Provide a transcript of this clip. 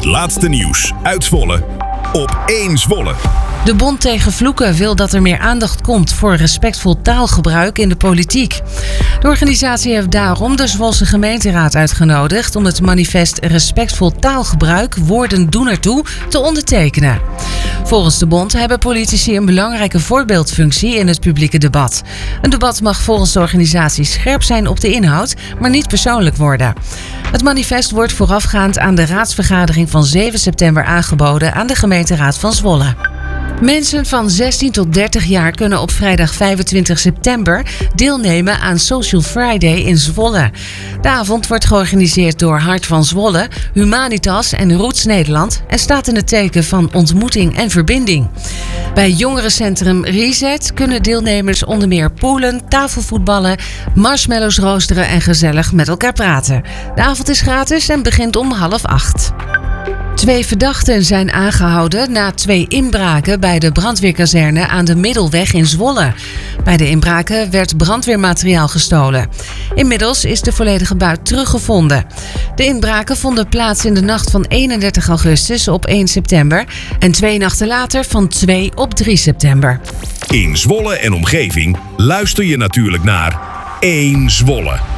laatste nieuws uit Zwolle op 1 Zwolle. De Bond tegen Vloeken wil dat er meer aandacht komt voor respectvol taalgebruik in de politiek. De organisatie heeft daarom de Zwolse gemeenteraad uitgenodigd om het manifest Respectvol taalgebruik, woorden doen ertoe te ondertekenen. Volgens de Bond hebben politici een belangrijke voorbeeldfunctie in het publieke debat. Een debat mag volgens de organisatie scherp zijn op de inhoud, maar niet persoonlijk worden. Het manifest wordt voorafgaand aan de raadsvergadering van 7 september aangeboden aan de gemeenteraad van Zwolle. Mensen van 16 tot 30 jaar kunnen op vrijdag 25 september deelnemen aan Social Friday in Zwolle. De avond wordt georganiseerd door Hart van Zwolle, Humanitas en Roots Nederland en staat in het teken van ontmoeting en verbinding. Bij jongerencentrum Reset kunnen deelnemers onder meer poelen, tafelvoetballen, marshmallows roosteren en gezellig met elkaar praten. De avond is gratis en begint om 7:30. 2 verdachten zijn aangehouden na 2 inbraken bij de brandweerkazerne aan de Middelweg in Zwolle. Bij de inbraken werd brandweermateriaal gestolen. Inmiddels is de volledige buit teruggevonden. De inbraken vonden plaats in de nacht van 31 augustus op 1 september en 2 nachten later van 2 op 3 september. In Zwolle en omgeving luister je natuurlijk naar 1 Zwolle.